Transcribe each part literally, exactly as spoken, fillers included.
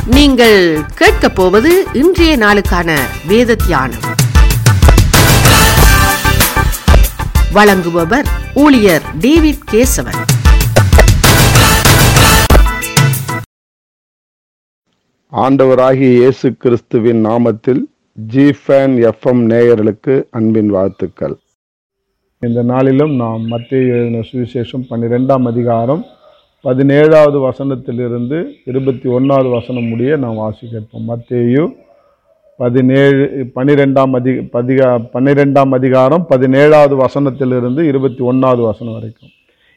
நீங்கள் கேட்கப் போவது இன்றைய நாளுக்கான வேத தியானம். வழங்குபவர் ஊழியர் டேவிட் கேசவன். ஆண்டவராகிய இயேசு கிறிஸ்துவின் நாமத்தில் ஜிஃபேன் எஃப்எம் நேயர்களுக்கு அன்பின் வாழ்த்துக்கள். இந்த நாளிலும் நாம் மத்தேயு எழுதின சுவிசேஷம் பன்னிரெண்டாம் அதிகாரம் பதினேழாவது வசனத்திலிருந்து இருபத்தி ஒன்றாவது வசனம் முடிய நாம் வாசிக்கிறோம். மத்தேயு பதினேழு பன்னிரெண்டாம் அதி பதிகா பன்னிரெண்டாம் அதிகாரம் பதினேழாவது வசனத்திலிருந்து இருபத்தி ஒன்றாவது வசனம் வரைக்கும்.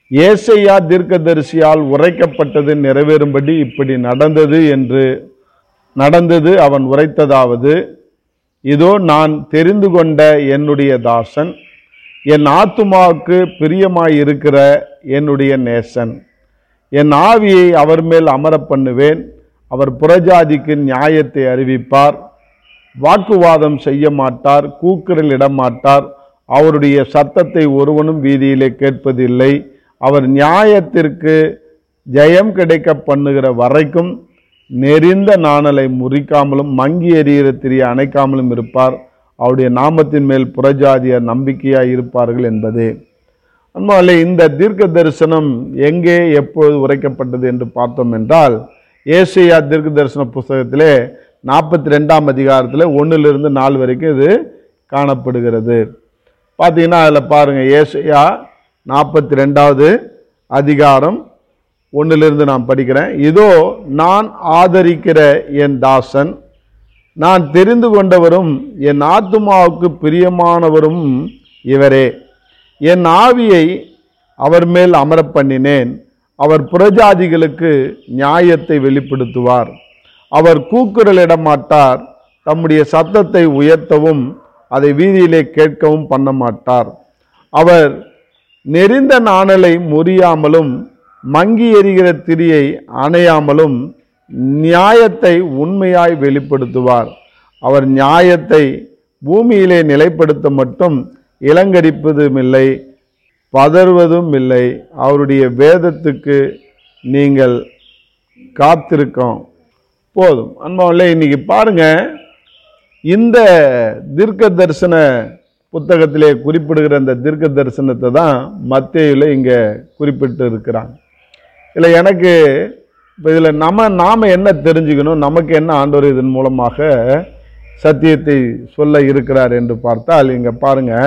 ஏசையா தீர்க்கதரிசியால் உரைக்கப்பட்டது நிறைவேறும்படி இப்படி நடந்தது என்று நடந்தது அவன் உரைத்ததாவது, இதோ நான் தெரிந்து கொண்ட என்னுடைய தாசன், என் ஆத்துமாவுக்கு பிரியமாயிருக்கிற என்னுடைய நேசன். என் ஆவியை அவர் மேல் அமர பண்ணுவேன். அவர் புறஜாதிக்கு நியாயத்தை அறிவிப்பார். வாக்குவாதம் செய்ய மாட்டார், கூக்குரல் இடமாட்டார். அவருடைய சத்தத்தை ஒருவனும் வீதியிலே கேட்பதில்லை. அவர் நியாயத்திற்கு ஜெயம் கிடைக்க பண்ணுகிற வரைக்கும் நெறிந்த நாணலை முறிக்காமலும் மங்கி எறிகிற திரிய அணைக்காமலும் இருப்பார். அவருடைய நாமத்தின் மேல் புறஜாதியர் நம்பிக்கையாய் இருப்பார்கள் என்பதே. அன்பாலே, இந்த தீர்க்க தரிசனம் எங்கே எப்பொழுது உரைக்கப்பட்டது என்று பார்த்தோம் என்றால், ஏசையா தீர்க்க தரிசன புஸ்தகத்திலே நாற்பத்தி ரெண்டாம் அதிகாரத்தில் ஒன்றிலிருந்து நாலு வரைக்கும் இது காணப்படுகிறது. பார்த்தீங்கன்னா அதில் பாருங்கள், ஏசையா நாற்பத்தி ரெண்டாவது அதிகாரம் ஒன்றிலிருந்து நான் படிக்கிறேன். இதோ நான் ஆதரிக்கிற என் தாசன், நான் தெரிந்து கொண்டவரும் என் ஆத்துமாவுக்கு பிரியமானவரும் இவரே. என் ஆவியை அவர் மேல் அமர பண்ணினேன். அவர் புறஜாதிகளுக்கு நியாயத்தை வெளிப்படுத்துவார். அவர் கூக்குரலிட மாட்டார். தம்முடைய சத்தத்தை உயர்த்தவும் அதை வீதியிலே கேட்கவும் பண்ண மாட்டார். அவர் நெறிந்த நாணலை முறியாமலும் மங்கி எறிகிற திரியை அணையாமலும் நியாயத்தை உண்மையாய் வெளிப்படுத்துவார். அவர் நியாயத்தை பூமியிலே நிலைப்படுத்த மட்டும் இளங்கரிப்பதும் இல்லை, பதறுவதும் இல்லை. அவருடைய வேதத்துக்கு நீங்கள் காத்திருக்கோம் போதும். அன்பாவிலே, இன்னைக்கு பாருங்க, இந்த தீர்க்க தரிசன புத்தகத்திலே குறிப்பிடுகிற இந்த தீர்க்க தரிசனத்தை தான் மத்தேயுல இங்கே குறிப்பிட்டு இருக்கிறாங்க. இல்லை, எனக்கு இப்போ இதில் நம்ம நாம் என்ன தெரிஞ்சுக்கணும், நமக்கு என்ன ஆண்டவர் இதன் மூலமாக சத்தியத்தை சொல்ல இருக்கிறார் என்று பார்த்தால், இங்கே பாருங்கள்,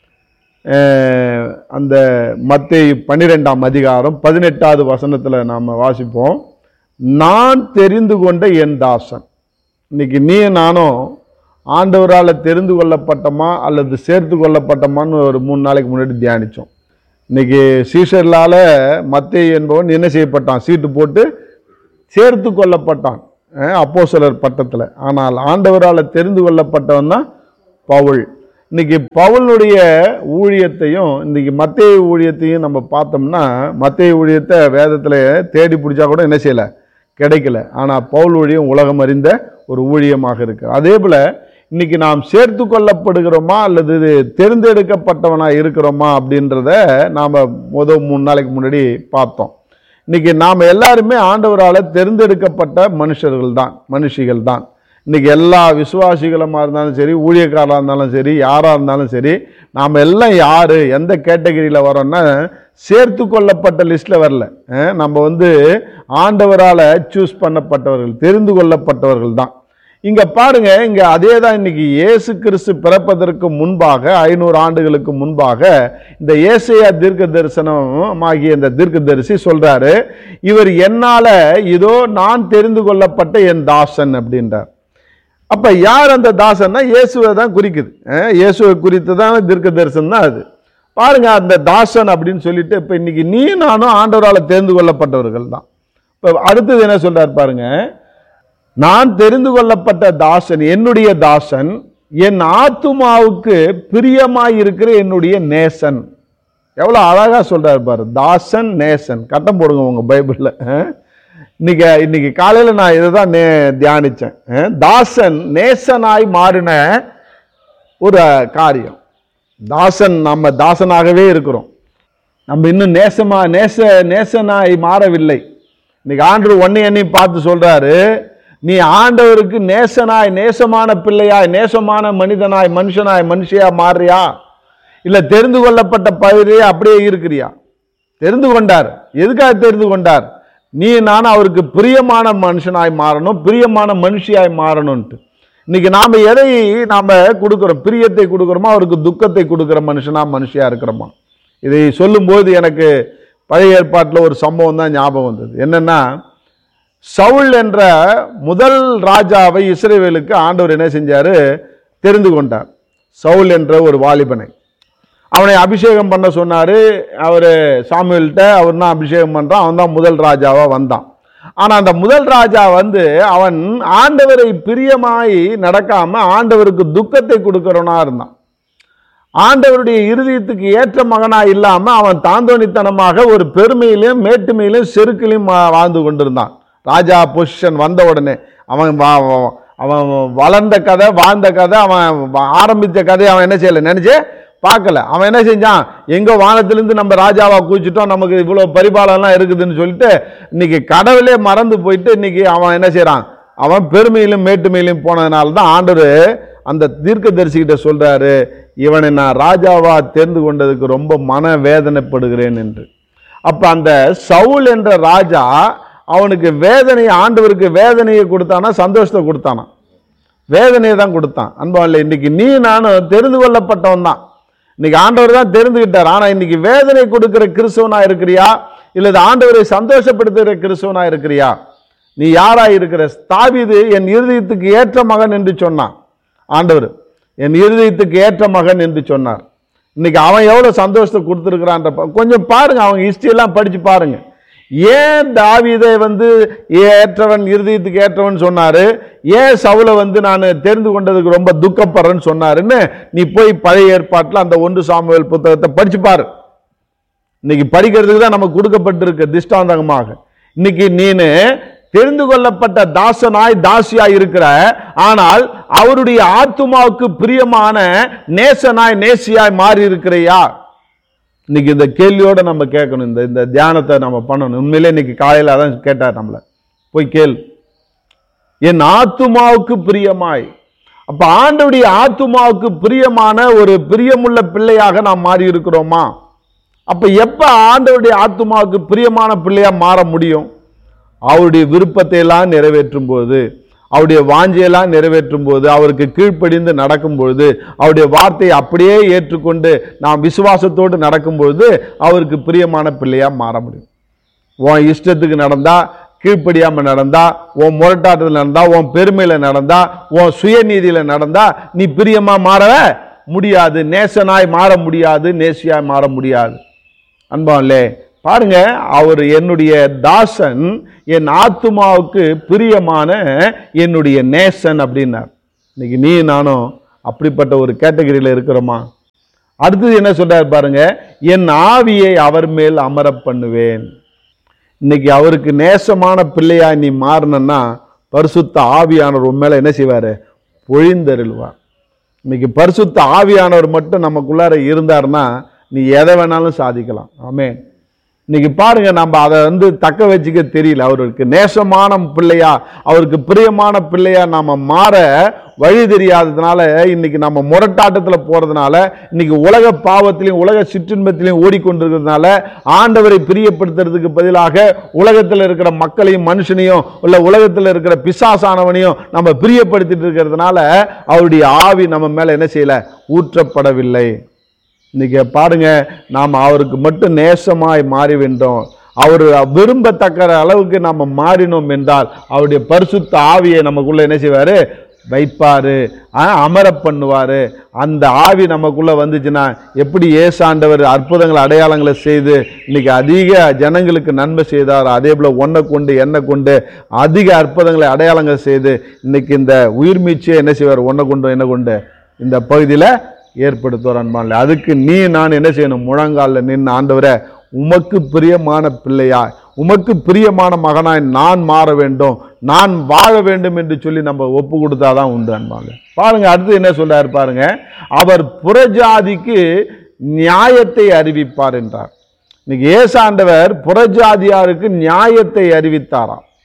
அந்த மத்தேயு பன்னிரெண்டாம் அதிகாரம் பதினெட்டாவது வசனத்தில் நாம் வாசிப்போம். நான் தெரிந்து கொண்ட என் தாசன். இன்னைக்கு நீ நானும் ஆண்டவரால் தெரிந்து கொள்ளப்பட்டோமா அல்லது சேர்த்து கொள்ளப்பட்டோமான்னு ஒரு மூணு நாளைக்கு முன்னாடி தியானித்தோம். இன்னைக்கு சீஷர்களால் மத்தேயு என்பவன் என்ன செய்யப்பட்டான்? சீட்டு போட்டு சேர்த்து கொள்ளப்பட்டான் அப்போஸ்தலர் பட்டத்தில். ஆனால் ஆண்டவரால் தெரிந்து கொள்ளப்பட்டவன் தான் பவுல். இன்னைக்கு பவுலுடைய ஊழியத்தையும் இன்னைக்கு மத்தேயு ஊழியத்தையும் நம்ம பார்த்தோம்னா, மத்தேயு ஊழியத்தை வேதத்தில் தேடி பிடிச்சா கூட என்ன செய்யலை, கிடைக்கல. ஆனால் பவுல் ஊழியம் உலகம் அறிந்த ஒரு ஊழியமாக இருக்கு. அதே போல் இன்னைக்கு நாம் சேர்த்து கொள்ளப்படுகிறோமா அல்லது தேர்ந்தெடுக்கப்பட்டவனாக இருக்கிறோமா அப்படின்றத நாம் முதல் மூணு நாளைக்கு முன்னாடி பார்த்தோம். இன்னைக்கு நாம் எல்லாருமே ஆண்டவரால் தேர்ந்தெடுக்கப்பட்ட மனுஷர்கள் தான், மனுஷிகள் தான். இன்னைக்கு எல்லா விசுவாசிகளுமாக இருந்தாலும் சரி, ஊழியக்காரராக இருந்தாலும் சரி, யாராக இருந்தாலும் சரி, நாம் எல்லாம் யார் எந்த கேட்டகரியில் வரோன்னா சேர்த்து கொள்ளப்பட்ட லிஸ்ட்டில் வரல. நம்ம வந்து ஆண்டவரால் சூஸ் பண்ணப்பட்டவர்கள், தெரிந்து கொள்ளப்பட்டவர்கள் தான். இங்கே பாருங்க, இங்கே அதே தான் இன்னைக்கு இயேசு கிறிஸ்து பிறப்பதற்கு முன்பாக ஐநூறு ஆண்டுகளுக்கு முன்பாக இந்த ஏசையா தீர்க்க தரிசனம் ஆகிய இந்த தீர்க்க தரிசி சொல்றாரு, இவர் என்னால இதோ நான் தெரிந்து கொள்ளப்பட்ட என் தாசன் அப்படின்றார். அப்ப யார் அந்த தாசன்னா இயேசுவை தான் குறிக்குது. இயேசுவை குறித்து தான் தீர்க்க தரிசனம் தான் அது. பாருங்க, அந்த தாசன் அப்படின்னு சொல்லிட்டு இப்ப இன்னைக்கு நீ நானும் ஆண்டவரால் தெரிந்து கொள்ளப்பட்டவர்கள் தான். இப்ப அடுத்தது என்ன சொல்றாரு பாருங்க, நான் தெரிந்து கொள்ளப்பட்ட தாசன், என்னுடைய தாசன், என் ஆத்துமாவுக்கு பிரியமாய் இருக்கிற என்னுடைய நேசன். எவ்வளவு அழகா சொல்றாரு பாரு, தாசன் நேசன். கட்டம் போடுங்க உங்க பைபிள்ல. இன்னைக்கு இன்னைக்கு காலையில நான் இதை தான் நே தியானிச்சேன். தாசன் நேசனாய் மாறின ஒரு காரியம். தாசன், நம்ம தாசனாகவே இருக்கிறோம். நம்ம இன்னும் நேசமா நேச நேசனாய் மாறவில்லை. இன்னைக்கு ஆண்டவர் ஒன்னை என்னையும் பார்த்து சொல்றாரு, நீ ஆண்டவருக்கு நேசனாய், நேசமான பிள்ளையாய், நேசமான மனிதனாய், மனுஷனாய், மனுஷியா மாறியா? இல்ல தெரிந்து கொள்ளப்பட்ட பகுதியே அப்படியே இருக்கிறியா? தெரிந்து கொண்டார். எதுக்காக தெரிந்து கொண்டார்? நீ நான் அவருக்கு பிரியமான மனுஷனாய் மாறணும், பிரியமான மனுஷியாய் மாறணும்ட்டு. இன்னைக்கு நாம எதை நாம கொடுக்கிறோம்? பிரியத்தை கொடுக்கிறோமா, அவருக்கு துக்கத்தை கொடுக்கிற மனுஷனா மனுஷியா இருக்கிறோமா? இதை சொல்லும்போது எனக்கு பழைய ஏற்பாட்டில் ஒரு சம்பவம் தான் ஞாபகம் வந்தது. என்னன்னா, சவுல் என்ற முதல் ராஜாவை இஸ்ரவேலுக்கு ஆண்டவர் என்ன செஞ்சாரு? தெரிந்து கொண்டார். சவுல் என்ற ஒரு வாலிபனை அவனை அபிஷேகம் பண்ண சொன்னாரு. அவரு சாமுவேல்கிட்ட அவர் தான் அபிஷேகம் பண்றான். அவன் தான் முதல் ராஜாவா வந்தான். ஆனா அந்த முதல் ராஜா வந்து அவன் ஆண்டவரை பிரியமாய் நடக்காம ஆண்டவருக்கு துக்கத்தை கொடுக்கிறவனா இருந்தான். ஆண்டவருடைய இருதயத்துக்கு ஏற்ற மகனா இல்லாம அவன் தாந்தோணித்தனமாக ஒரு பெருமையிலும் மேட்டுமையிலும் செருக்கிலையும் வாழ்ந்து கொண்டிருந்தான். ராஜா பொசிஷன் வந்த உடனே அவன் அவன் வளர்ந்த கதை, வாழ்ந்த கதை, அவன் ஆரம்பித்த கதையை அவன் என்ன செய்யல, நினைச்சே பார்க்கல. அவன் என்ன செஞ்சான்? எங்க வானத்திலிருந்து நம்ம ராஜாவா கூச்சிட்டோம், நமக்கு இவ்வளவு பரிபாலனம் இருக்குதுன்னு சொல்லிட்டு இன்னைக்கு கடவுளே மறந்து போயிட்டு இன்னைக்கு அவன் என்ன செய்யறான்? அவன் பெருமையிலும் மேட்டுமையிலும் போனதுனால தான் ஆண்டவர் அந்த தீர்க்கதரிசிகிட்ட சொல்றாரு, இவனை நான் ராஜாவா தேர்ந்து கொண்டதுக்கு ரொம்ப மன வேதனைப்படுகிறேன் என்று. அப்ப அந்த சவுல் என்ற ராஜா அவனுக்கு வேதனை, ஆண்டவருக்கு வேதனையை கொடுத்தானா சந்தோஷத்தை கொடுத்தானா? வேதனையை தான் கொடுத்தான். அன்பாவில் இன்னைக்கு நீ நானும் தெரிந்து கொள்ளப்பட்டவன் தான். இன்னைக்கு ஆண்டவர் தான் தெரிந்துகிட்டார். ஆனா இன்னைக்கு வேதனை கொடுக்கிற கிறிஸ்தவனா இருக்கிறியா, இல்லது ஆண்டவரை சந்தோஷப்படுத்துகிற கிறிஸ்தவனா இருக்கிறியா? நீ யாரா இருக்கிற? தாவீது என் இருதயத்துக்கு ஏற்ற மகன் என்று சொன்னான். ஆண்டவர் என் இருதயத்துக்கு ஏற்ற மகன் என்று சொன்னார். இன்னைக்கு அவன் எவ்வளவு சந்தோஷத்தை கொடுத்துருக்கிறான் கொஞ்சம் பாருங்க. அவங்க ஹிஸ்டரி எல்லாம் படிச்சு பாருங்க. ஏன் தாவீதை வந்து ஏற்றவன், இருதயத்துக்கு ஏற்றவன் சொன்னாரு? ஏன் சவுலை வந்து நான் தெரிந்து கொண்டதுக்கு ரொம்ப துக்கப்படுறேன்னு சொன்னாருன்னு நீ போய் பழைய ஏற்பாட்டில் அந்த ஒன்று சாமுவேல் புத்தகத்தை படிச்சு பாரு. இன்னைக்கு படிக்கிறதுக்கு தான் நமக்கு கொடுக்கப்பட்டிருக்கு திஷ்டாந்தகமாக. இன்னைக்கு நீனு தெரிந்து கொள்ளப்பட்ட தாசனாய் தாசியாய் இருக்கிற, ஆனால் அவருடைய ஆத்துமாவுக்கு பிரியமான நேசனாய் நேசியாய் மாறி இருக்கிறையா? இன்னைக்கு இந்த கேள்வியோட நம்ம கேட்கணும். இந்த இந்த தியானத்தை நம்ம பண்ணணும். உண்மையிலே இன்னைக்கு காலையில் அதான் கேட்டார் நம்மள, போய் கேள், என் ஆத்துமாவுக்கு பிரியமாய். அப்ப ஆண்டவருடைய ஆத்துமாவுக்கு பிரியமான ஒரு பிரியமுள்ள பிள்ளையாக நாம் மாறி இருக்கிறோமா? அப்ப எப்ப ஆண்டவருடைய ஆத்துமாவுக்கு பிரியமான பிள்ளையா மாற முடியும்? அவருடைய விருப்பத்தை எல்லாம் நிறைவேற்றும் போது, அவருடைய வாஞ்சையெல்லாம் நிறைவேற்றும் போது, அவருக்கு கீழ்ப்படிந்து நடக்கும்பொழுது, அவருடைய வார்த்தையை அப்படியே ஏற்றுக்கொண்டு நாம் விசுவாசத்தோடு நடக்கும்பொழுது அவருக்கு பிரியமான பிள்ளையா மாற முடியும். உன் இஷ்டத்துக்கு நடந்தா, கீழ்ப்படியாம நடந்தா, உன் முரட்டாட்டத்தில் நடந்தா, உன் பெருமையில நடந்தா, உன் சுயநீதியில நடந்தா நீ பிரியமா மாற முடியாது, நேசனாய் மாற முடியாது, நேசியாய் மாற முடியாது. அன்பாலே பாருங்க, அவர் என்னுடைய தாசன், என் ஆத்துமாவுக்கு பிரியமான என்னுடைய நேசன் அப்படின்னார். இன்னைக்கு நீ நானும் அப்படிப்பட்ட ஒரு கேட்டகரியில் இருக்கிறோமா? அடுத்தது என்ன சொல்றாரு பாருங்க, என் ஆவியை அவர் மேல் அமர பண்ணுவேன். இன்னைக்கு அவருக்கு நேசமான பிள்ளையா நீ மாறினா பரிசுத்த ஆவியானவர் உன் மேல என்ன செய்வாரு? பொழிந்தருள்வார். இன்னைக்கு பரிசுத்த ஆவியானவர் மட்டும் நமக்குள்ளார இருந்தார்னா நீ எதை வேணாலும் சாதிக்கலாம். ஆமென். இன்னைக்கு பாருங்க, நம்ம அதை வந்து தக்க வச்சுக்க தெரியல. அவருக்கு நேசமான பிள்ளையா, அவருக்கு பிரியமான பிள்ளையா நாம மாற வழி தெரியாததுனால, இன்னைக்கு நம்ம முரட்டாட்டத்தில் போறதுனால, இன்னைக்கு உலக பாவத்திலையும் உலக சிற்றின்பத்திலையும் ஓடிக்கொண்டிருக்கிறதுனால, ஆண்டவரை பிரியப்படுத்துறதுக்கு பதிலாக உலகத்தில் இருக்கிற மக்களையும் மனுஷனையும் உள்ள உலகத்தில் இருக்கிற பிசாசானவனையும் நம்ம பிரியப்படுத்திட்டு இருக்கிறதுனால அவருடைய ஆவி நம்ம மேல என்ன செய்யல? ஊற்றப்படவில்லை. இன்னைக்கு பாருங்க, நாம் அவருக்கு மட்டும் நேசமாய் மாறி வென்றோம். அவர் விரும்பத்தக்க அளவுக்கு நம்ம மாறினோம் என்றால் அவருடைய பரிசுத்த ஆவியை நமக்குள்ள என்ன செய்வாரு? வைப்பாரு, அமர பண்ணுவாரு. அந்த ஆவி நமக்குள்ள வந்துச்சுன்னா எப்படி ஏசாண்டவர் அற்புதங்களை அடையாளங்களை செய்து இன்னைக்கு அதிக ஜனங்களுக்கு நன்மை செய்தார், அதே போல ஒன்றை கொண்டு எண்ணெய் கொண்டு அதிக அற்புதங்களை அடையாளங்கள் செய்து இன்னைக்கு இந்த உயிர் மீட்சியை என்ன செய்வார்? ஒன்றை கொண்டு என்ன கொண்டு இந்த பகுதியில் ஏற்படுத்துவார். அன்பான்ல அதுக்கு நீ நான் என்ன செய்யணும்? முழங்காலில் நின்று, ஆண்டவரே உமக்கு பிரியமான பிள்ளையாய், உமக்கு பிரியமான மகனாய் நான் மாற வேண்டும், நான் வாழ வேண்டும் என்று சொல்லி நம்ம ஒப்பு கொடுத்தாதான் உண்டு. அன்பான்ல பாருங்க, அடுத்து என்ன சொல்றாரு பாருங்க, அவர் புறஜாதிக்கு நியாயத்தை அறிவிப்பார் என்றார். இன்னைக்கு ஏசாண்டவர் புறஜாதியாருக்கு நியாயத்தை அறிவித்தாராம்.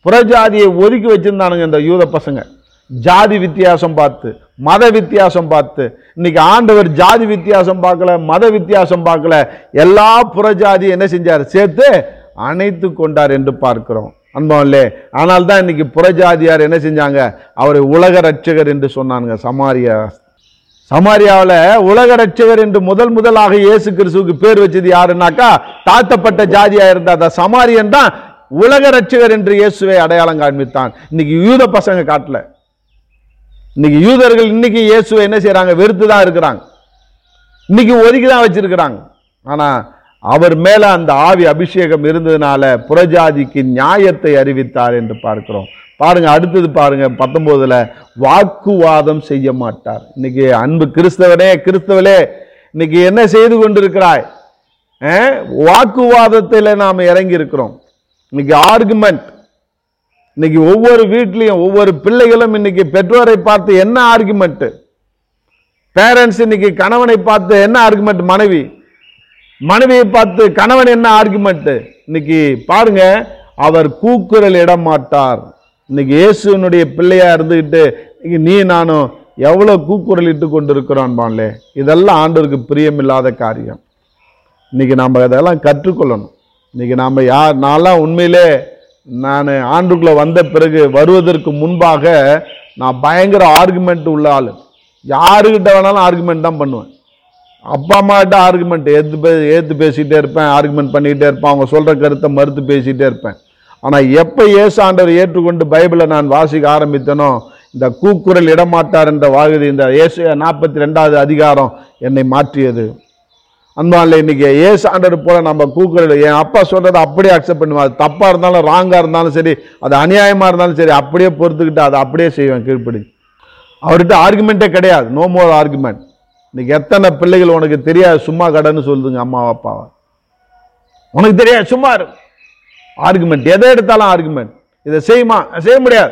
புறஜாதியை ஒதுக்கி வச்சிருந்தானுங்க இந்த யூத பசங்க. ஜாதி வித்தியாசம் பார்த்து, மத வித்தியாசம் பார்த்து. இன்னைக்கு ஆண்டவர் ஜாதி வித்தியாசம் பார்க்கல, மத வித்தியாசம் பார்க்கல, எல்லா புறஜாதி என்ன செஞ்சார்? சேர்த்து அணைத்து கொண்டார் என்று பார்க்கிறோம். அன்பாவிலே, ஆனால் தான் இன்னைக்கு புறஜாதியார் என்ன செஞ்சாங்க? அவரை உலக ரட்சகர் என்று சொன்னாங்க. சமாரியா சமாரியாவில் உலக ரட்சகர் என்று முதல் முதலாக இயேசு கிறிஸ்துவுக்கு பேர் வச்சது யாருன்னாக்கா, தாழ்த்தப்பட்ட ஜாதியா இருந்தா சமாரியன் தான் உலக ரட்சகர் என்று இயேசுவை அடையாளம் காண்பித்தான். இன்னைக்கு யூத பசங்க காட்டல. இன்னைக்கு யூதர்கள் இன்னைக்கு இயேசுவை என்ன செய்யறாங்க? வெறுத்து தான் இருக்கிறாங்க, இன்னைக்கு ஒதுக்கி தான் வச்சிருக்கிறாங்க. ஆனா அவர் மேல அந்த ஆவி அபிஷேகம் இருந்ததுனால புறஜாதிக்கு நியாயத்தை அறிவித்தார் என்று பார்க்கிறோம். பாருங்க, அடுத்தது பாருங்க, பத்தொன்பதுல வாக்குவாதம் செய்ய மாட்டார். இன்னைக்கு அன்பு கிறிஸ்தவனே, கிறிஸ்தவலே, இன்னைக்கு என்ன செய்து கொண்டிருக்கிறாய்? வாக்குவாதத்தில் நாம் இறங்கி இருக்கிறோம். இன்னைக்கு ஆர்குமெண்ட். இன்னைக்கு ஒவ்வொரு வீட்லையும் ஒவ்வொரு பிள்ளைகளும் இன்னைக்கு பெற்றோரை பார்த்து என்ன ஆர்குமெண்ட்? பேரண்ட்ஸ் இன்னைக்கு கணவனை பார்த்து என்ன ஆர்குமெண்ட்? மனைவி மனைவியை பார்த்து கணவன் என்ன ஆர்குமெண்ட்? இன்னைக்கு பாருங்க, அவர் கூக்குரல் இட மாட்டார். இன்னைக்கு இயேசுனுடைய பிள்ளையா இருந்துகிட்டு நீ நானும் எவ்வளவு கூக்குரல் இட்டு கொண்டு இருக்கிறோம் பாங்களே. இதெல்லாம் ஆண்டவருக்கு பிரியமில்லாத காரியம். இன்னைக்கு நம்ம அதெல்லாம் கற்றுக்கொள்ளணும். இன்னைக்கு நாம யார், நான்லாம் உண்மையிலே நான் ஆண்டுக்குள்ள வந்த பிறகு வருவதற்கு முன்பாக நான் பயங்கர ஆர்குமெண்ட் உள்ள ஆள். யாருக்கிட்ட வேணாலும் ஆர்குமெண்ட் தான் பண்ணுவேன். அப்பா அம்மா கிட்ட ஆர்குமெண்ட் ஏற்று பே ஏற்று பேசிகிட்டே இருப்பேன், ஆர்குமெண்ட் பண்ணிக்கிட்டே இருப்பேன், அவங்க சொல்கிற கருத்தை மறுத்து பேசிகிட்டே இருப்பேன். ஆனால் எப்போ இயேசு ஆண்டவர் ஏற்றுக்கொண்டு பைபிளை நான் வாசிக்க ஆரம்பித்தனோ, இந்த கூக்குரல் இடமாட்டார் என்ற வாகுதி, இந்த இயேசு நாற்பத்தி ரெண்டாவது அதிகாரம் என்னை மாற்றியது. அன்பால இன்னைக்கு இயேசு ஆண்டவர் போல நம்ம கூக்குரல், என் அப்பா சொல்றதை அப்படியே அக்செப்ட் பண்ணுவேன். அது தப்பா இருந்தாலும் ராங்கா இருந்தாலும் சரி, அது அநியாயமா இருந்தாலும் சரி, அப்படியே பொறுத்துக்கிட்டு அதை அப்படியே செய்வேன் கீழ்ப்படி. அவர்கிட்ட ஆர்குமெண்ட்டே கிடையாது. No more argument. இன்னைக்கு எத்தனை பிள்ளைகள் உனக்கு தெரியாது சும்மா கடன்னு சொல்லுதுங்க அம்மா அப்பாவை. உனக்கு தெரியாது சும்மா ஆர்குமெண்ட், எதை எடுத்தாலும் ஆர்குமெண்ட். இதை செய்யுமா? செய்ய முடியாது.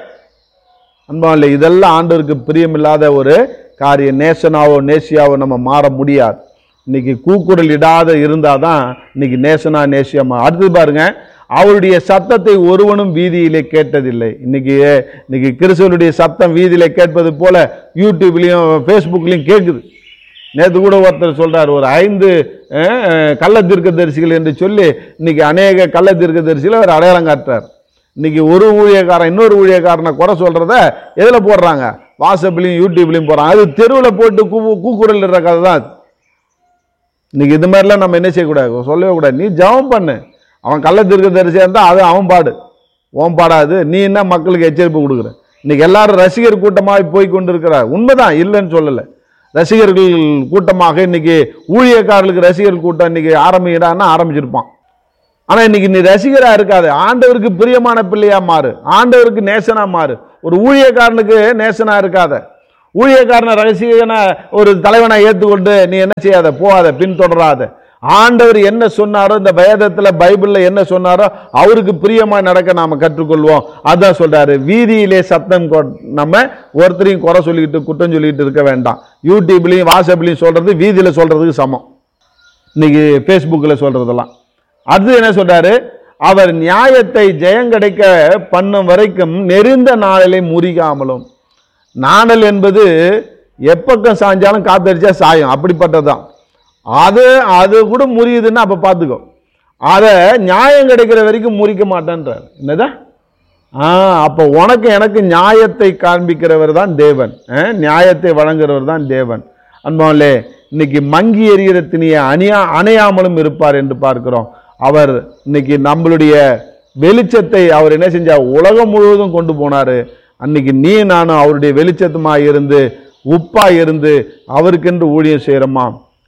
அன்பால இதெல்லாம் ஆண்டவருக்கு பிரியமில்லாத ஒரு காரியம். நேசனாவோ நேசியாவோ நம்ம மாற முடியாது. இன்னைக்கு கூக்குரல் இடாத இருந்தாதான் இன்னைக்கு நேசனா நேசியமா. அடுத்தது பாருங்க, அவருடைய சத்தத்தை ஒருவனும் வீதியிலே கேட்டதில்லை. இன்னைக்கு இன்னைக்கு கிறிஸ்துவனுடைய சத்தம் வீதியிலே கேட்பது போல யூடியூப்லையும் ஃபேஸ்புக்லையும் கேட்குது. நேற்று கூட ஒருத்தர் சொல்றாரு, ஒரு ஐந்து கள்ள தீர்க்க தரிசிகள் என்று சொல்லி இன்னைக்கு அநேக கள்ள தீர்க்க தரிசிகளை அவர் அடையாளம் காட்டுறார். இன்னைக்கு ஒரு ஊழியக்காரன் இன்னொரு ஊழியக்காரனை குறை சொல்றத எதுல போடுறாங்க? வாட்ஸ்அப்லையும் யூடியூப்லையும் போடுறாங்க. அது தெருவில் போட்டு கூ கூக்குரல் இடுற கதை தான். இன்னைக்கு இது மாதிரிலாம் நம்ம என்ன செய்யக்கூடாது, சொல்லவே கூடாது. நீ ஜெபம் பண்ணு. அவன் கள்ள தீர்க்க தரிசியா இருந்தா அது அவன் பாடு, ஓன் பாடாது. நீ என்ன மக்களுக்கு எச்சரிப்பு கொடுக்குற? இன்னைக்கு எல்லாரும் ரசிகர் கூட்டமாக போய் கொண்டு இருக்கிறார். உண்மைதான், இல்லைன்னு சொல்லலை. ரசிகர்கள் கூட்டமாக இன்னைக்கு ஊழியக்காரர்களுக்கு ரசிகர் கூட்டம் இன்னைக்கு ஆரம்பிக்கிறான்னா ஆரம்பிச்சிருப்பான். ஆனா இன்னைக்கு நீ ரசிகரா இருக்காது, ஆண்டவருக்கு பிரியமான பிள்ளையா மாறு, ஆண்டவருக்கு நேசனா மாறு. ஒரு ஊழியக்காரனுக்கு நேசனா இருக்காத, ஊழியக்காரனை ரசிகன ஒரு தலைவனை ஏற்றுக்கொண்டு நீ என்ன செய்யாத, போகாத, பின்தொடராத. ஆண்டவர் என்ன சொன்னாரோ, இந்த வேதத்துல பைபிள்ல என்ன சொன்னாரோ அவருக்கு பிரியமா நடக்க நாம கற்றுக்கொள்வோம். அதான் சொல்றாரு, வீதியிலே சத்தம் நம்ம ஒருத்தரையும் குறை சொல்லிக்கிட்டு குற்றம் சொல்லிக்கிட்டு இருக்க வேண்டாம். யூடியூப்லையும் வாட்ஸ்அப்லையும் சொல்றது வீதியில சொல்றதுக்கு சமம், இன்னைக்கு ஃபேஸ்புக்கில் சொல்றதெல்லாம். அடுத்து என்ன சொல்றாரு, அவர் நியாயத்தை ஜெயங்கடைக்க பண்ணும் வரைக்கும் நெருந்த நாளிலே முறிகாமலும். நாணல் என்பது எப்பக்கம் சாஞ்சாலும் காத்தடிச்சா சாயும், அப்படிப்பட்டதுதான். அது அது கூட முறியுதுன்னா அப்ப பார்த்துக்கோ. அதை நியாயம் கிடைக்கிற வரைக்கும் முறிக்க மாட்டேன்றார். என்னதான்? ஆஹ் அப்போ உனக்கு எனக்கு நியாயத்தை காண்பிக்கிறவர் தான் தேவன், நியாயத்தை வழங்குறவர் தான் தேவன். அன்பாலே இன்னைக்கு மங்கி எறிகிற திணியை அணியா அணையாமலும் இருப்பார் என்று பார்க்கிறோம். அவர் இன்னைக்கு நம்மளுடைய வெளிச்சத்தை அவர் என்ன செஞ்சா உலகம் முழுவதும் கொண்டு போனாரு. அன்னைக்கு நீ நானும் அவருடைய வெளிச்சத்துமா இருந்து உப்பா இருந்து அவருக்கென்று ஊழியம் செய்யறோமா?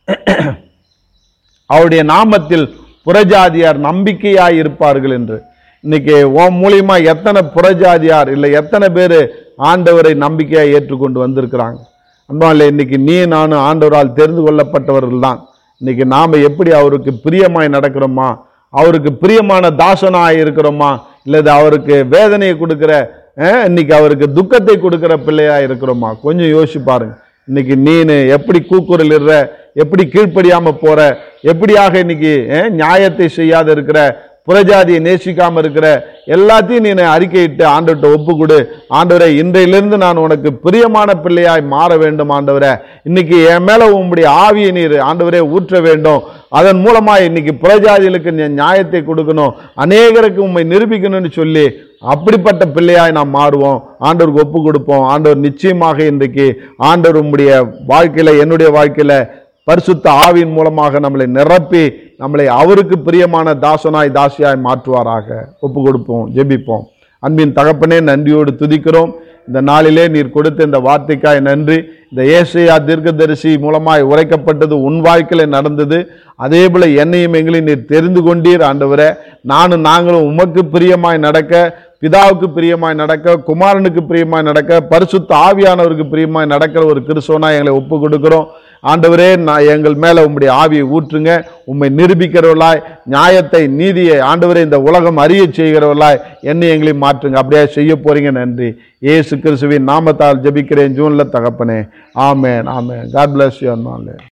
அவருடைய நாமத்தில் புறஜாதியார் நம்பிக்கையாய் இருப்பார்கள் என்று. இன்னைக்கு உன் மூலியமா எத்தனை புறஜாதியார் இல்லை எத்தனை பேர் ஆண்டவரை நம்பிக்கையாய் ஏற்றுக்கொண்டு வந்திருக்கிறாங்க. அன்பாலே இன்னைக்கு நீ நானும் ஆண்டவரால் தெரிந்து கொள்ளப்பட்டவர்கள் தான். இன்னைக்கு நாம எப்படி அவருக்கு பிரியமாய் நடக்கிறோமா, அவருக்கு பிரியமான தாசனாய் இருக்கிறோமா, இல்லது அவருக்கு வேதனையை கொடுக்கிற இன்னைக்கு அவருக்கு துக்கத்தை கொடுக்கிற பிள்ளையா இருக்கிறோமா? கொஞ்சம் யோசிச்சு பாருங்க. இன்னைக்கு நீனு எப்படி கூக்குரல் இடுற, எப்படி கீழ்ப்படியாம போற, எப்படியாக இன்னைக்கு நியாயத்தை செய்யாத இருக்கிற, புறஜாதியை நேசிக்காம இருக்கிற எல்லாத்தையும் நீ அறிக்கையிட்டு ஆண்டவர்கிட்ட ஒப்பு கொடு. ஆண்டவரே, இன்றையிலிருந்து நான் உனக்கு பிரியமான பிள்ளையாய் மாற வேண்டும். ஆண்டவரே, இன்னைக்கு என் மேல உம்முடைய ஆவியை நீர் ஆண்டவரே ஊற்ற வேண்டும். அதன் மூலமா இன்னைக்கு புறஜாதிகளுக்கு நீ நியாயத்தை கொடுக்கணும், அநேகருக்கு உண்மை நிரூபிக்கணும்னு சொல்லி அப்படிப்பட்ட பிள்ளையாய் நாம் மாறுவோம். ஆண்டவருக்கு ஒப்பு கொடுப்போம். ஆண்டவர் நிச்சயமாக இன்றைக்கு ஆண்டவர் உம்முடைய வாழ்க்கையில, என்னுடைய வாழ்க்கையில பரிசுத்த ஆவியின் மூலமாக நம்மளை நிரப்பி நம்மளை அவருக்கு பிரியமான தாசனாய் தாசியாய் மாற்றுவாராக. ஒப்பு கொடுப்போம், ஜெபிப்போம். அன்பின் தகப்பனே, நன்றியோடு துதிக்கிறோம். இந்த நாளிலே நீர் கொடுத்த இந்த வார்த்தைக்காய் நன்றி. இந்த ஏசாயா தீர்க்கதரிசி மூலமாய் உரைக்கப்பட்டது உன் வாழ்க்கையில நடந்தது. அதே போல என்னையும் எங்களையும் நீர் தெரிந்து கொண்டீர். ஆண்டவரே, நானும் நாங்களும் உமக்கு பிரியமாய் நடக்க, பிதாவுக்கு பிரியமாய் நடக்க, குமாரனுக்கு பிரியமாய் நடக்க, பரிசுத்த ஆவியானவருக்கு பிரியமாய் நடக்கிற ஒரு கிறிஸ்தவனா எங்களை ஒப்பு கொடுக்கிறோம். ஆண்டவரே, நான் எங்கள் மேல உம்முடைய ஆவியை ஊற்றுங்க. உம்மை நிரூபிக்கிறவர்களாய், நியாயத்தை நீதியை ஆண்டவரே இந்த உலகம் அறிய செய்கிறவர்களாய் என்னை எங்களையும் மாற்றுங்க. அப்படியே செய்ய போறீங்க. நன்றி. இயேசு கிறிஸ்துவின் நாமத்தால் ஜெபிக்கிறேன் ஜூன்ல தகப்பனே. ஆமென், ஆமென். God bless you.